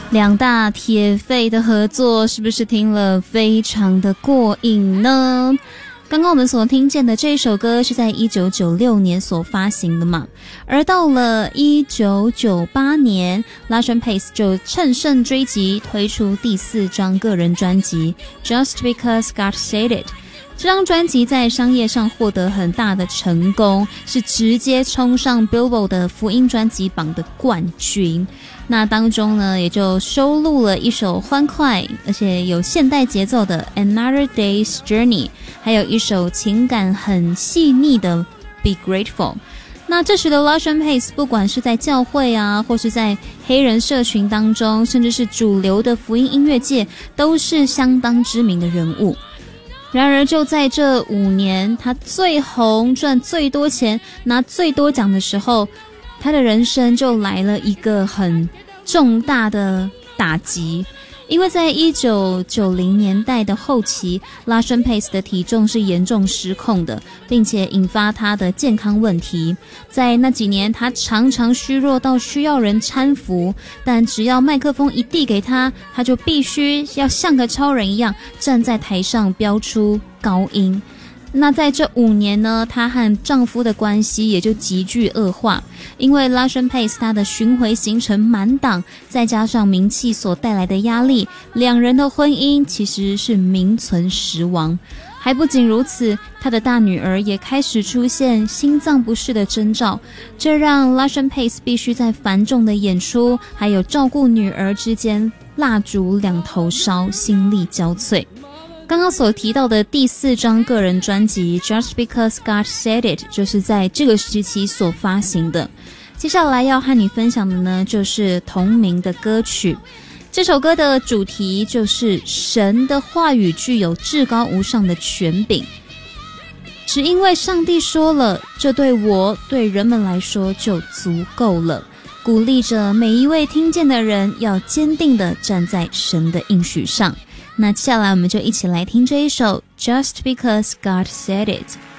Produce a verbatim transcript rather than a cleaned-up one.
两大铁肺的合作，是不是听了非常的过瘾呢？刚刚我们所听见的这一首歌是在一九九六年所发行的嘛，而到了一九九八年 Lashon Pace 就乘胜追击推出第四张个人专辑 Just Because God Said It。 这张专辑在商业上获得很大的成功，是直接冲上 Billboard 的福音专辑榜的冠军。那当中呢，也就收录了一首欢快而且有现代节奏的 Another Day's Journey， 还有一首情感很细腻的 Be Grateful。 那这时的 Lashon Pace 不管是在教会啊，或是在黑人社群当中，甚至是主流的福音音乐界，都是相当知名的人物。然而就在这五年，他最红赚最多钱拿最多奖的时候，他的人生就来了一个很重大的打击。因为在一九九零年代的后期， Lashon Pace 的体重是严重失控的，并且引发他的健康问题。在那几年，他常常虚弱到需要人搀扶，但只要麦克风一递给他，他就必须要像个超人一样站在台上飙出高音。那在这五年呢，她和丈夫的关系也就急剧恶化，因为 Lashon Pace 她的巡回行程满档，再加上名气所带来的压力，两人的婚姻其实是名存实亡。还不仅如此，她的大女儿也开始出现心脏不适的征兆，这让 Lashon Pace 必须在繁重的演出还有照顾女儿之间蜡烛两头烧，心力交瘁。刚刚所提到的第四张个人专辑 Just Because God Said It 就是在这个时期所发行的。接下来要和你分享的呢，就是同名的歌曲。这首歌的主题就是神的话语具有至高无上的权柄，只因为上帝说了，这对我对人们来说就足够了，鼓励着每一位听见的人要坚定地站在神的应许上。那接下来我们就一起来听这一首 Just Because God Said It。